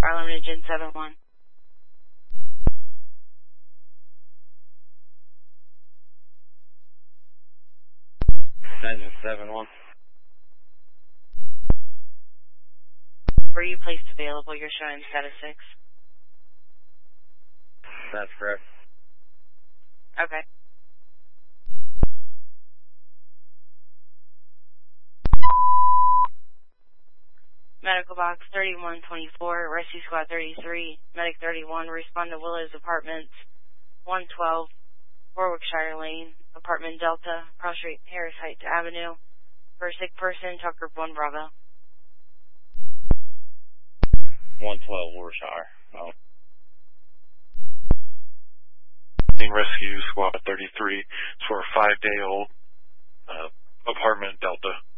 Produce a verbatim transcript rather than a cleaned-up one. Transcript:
Fire Limited Gen seven one. Engine seven one. Were you placed available? You're showing status six. That's correct. Okay. Medical box thirty-one twenty-four, Rescue Squad thirty-three, Medic thirty-one, respond to Willows Apartments, one twelve, Warwickshire Lane, Apartment Delta, cross street Harris Heights Avenue, for a sick person, talk group one Bravo. one twelve Warwickshire. Oh. Rescue Squad thirty-three. It's for a five-day-old uh, apartment Delta.